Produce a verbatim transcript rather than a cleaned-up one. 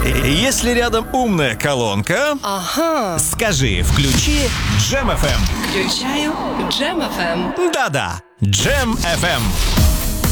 Если рядом умная колонка, Ага. скажи «включи Джем эф эм». Включаю Джем эф эм. Да-да, Джем эф эм.